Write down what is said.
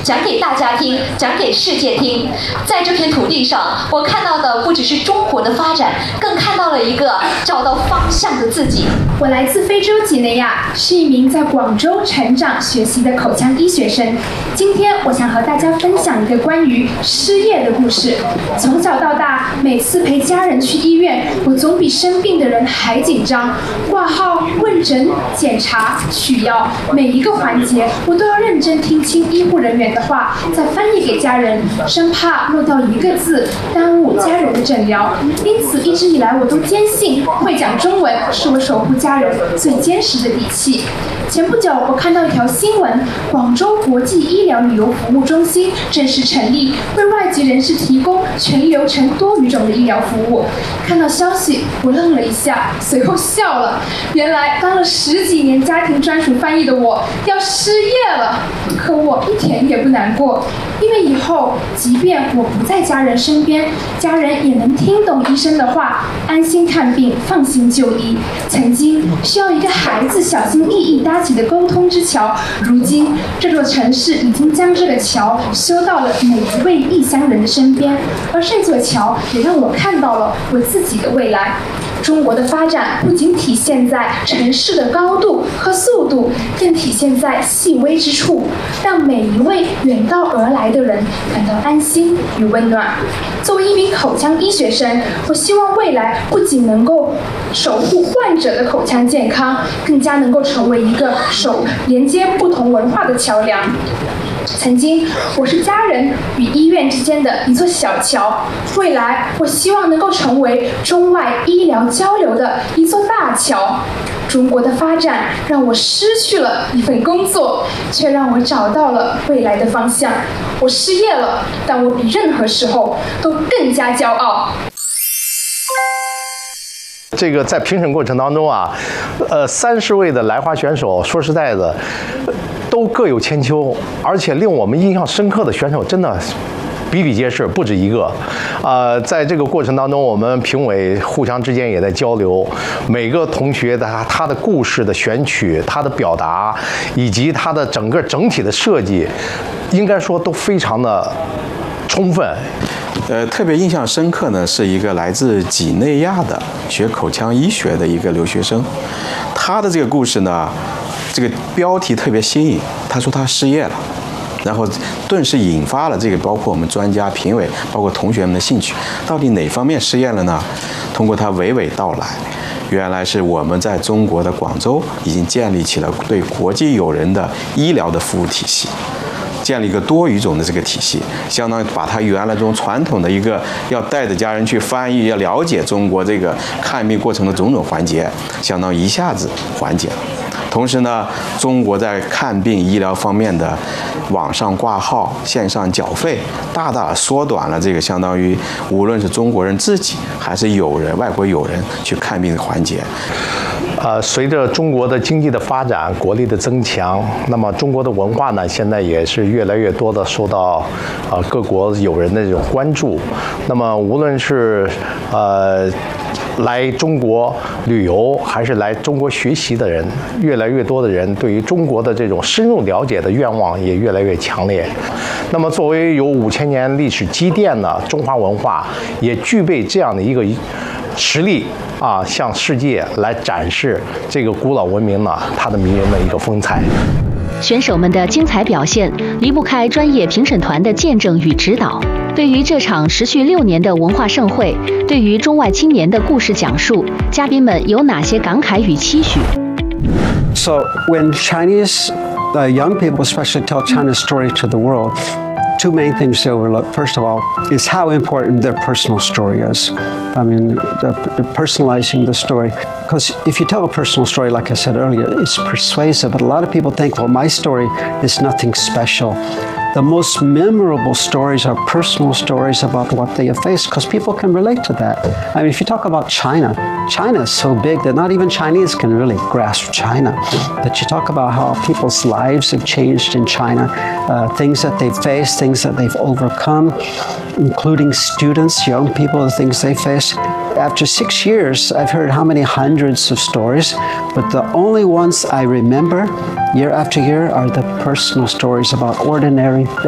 讲给大家听，讲给世界听。在这片土地上，我看到的不只是中国的发展，更看到了一个找到方向的自己。 我来自非洲几内亚，是一名在广州成长学习的口腔医学生。今天我想和大家分享一个关于失业的故事。从小到大，每次陪家人去医院，我总比生病的人还紧张。挂号、问诊、检查、取药，每一个环节我都要认真听清医护人员的话，再翻译给家人，生怕漏到一个字，耽误家人的诊疗。因此，一直以来我都坚信，会讲中文是我守护家人最坚实的底气。前不久，我看到一条新闻，广州国际医疗旅游服务中心正式成立，为外籍人士提供全流程多语种的医疗服务。看到消息，我愣了一下，随后笑了。原来当了10几年家庭专属翻译的我要失业了，可我一点也不难过，因为以后即便我不在家人身边，家人也能听懂医生的话，安心看病，放心就医。曾经需要一个孩子小心翼翼搭起的沟通之桥，如今这座城市已经将这个桥修到了每一位异乡人的身边，而这座桥也让我看到了我自己的未来。中国的发展不仅体现在城市的高度和速度，更体现在细微之处，让每一位远道而来的人感到安心与温暖。作为一名口腔医学生，我希望未来不仅能够守护患者的口腔健康，更加能够成为一个连接不同文化的桥梁。曾经，我是家人与医院之间的一座小桥，未来我希望能够成为中外医疗交流的一座大桥。中国的发展让我失去了一份工作，却让我找到了未来的方向。我失业了，但我比任何时候都更加骄傲。 这个在评审过程当中啊，30位的来华选手，说实在的，都各有千秋，而且令我们印象深刻的选手真的比比皆是，不止一个。在这个过程当中，我们评委互相之间也在交流，每个同学的他的故事的选取、他的表达，以及他的整体的设计，应该说都非常的充分。 特别印象深刻呢，是一个来自几内亚的学口腔医学的一个留学生，他的这个故事呢，这个标题特别新颖。他说他失业了，然后顿时引发了这个包括我们专家、评委，包括同学们的兴趣。到底哪方面失业了呢？通过他娓娓道来，原来是我们在中国的广州已经建立起了对国际友人的医疗的服务体系。建立一个多语种的这个体系，相当于把他原来这种传统的一个要带着家人去翻译，要了解中国这个看病过程的种种环节，相当于一下子缓解了。同时呢，中国在看病医疗方面的网上挂号、线上缴费，大大缩短了这个相当于无论是中国人自己还是外国友人去看病的环节。 随着中国的经济的发展，国力的增强，那么中国的文化呢，现在也是越来越多的受到各国友人的这种关注。那么无论是来中国旅游还是来中国学习的人，越来越多的人对于中国的这种深入了解的愿望也越来越强烈。那么作为有5000年历史积淀的中华文化，也具备这样的一个实力向世界来展示这个古老文明呢它的迷人的一个风采。 选手们的精彩表现离不开专业评审团的见证与指导。对于这场持续6年的文化盛会，对于中外青年的故事讲述，嘉宾们有哪些感慨与期许？ So when Chinese young people especially tell China's story to the world, two main things to overlook. First of all, is how important their personal story is. I mean, the personalizing the story. Because if you tell a personal story, like I said earlier, it's persuasive. But a lot of people think, well, my story is nothing special. The most memorable stories are personal stories about what they have faced, because people can relate to that. I mean, if you talk about China, China is so big that not even Chinese can really grasp China. But you talk about how people's lives have changed in China, things that they've faced, things that they've overcome, including students, young people, the things they face. After 6 years, I've heard how many hundreds of stories, but the only ones I remember year after year are the personal stories about ordinary things.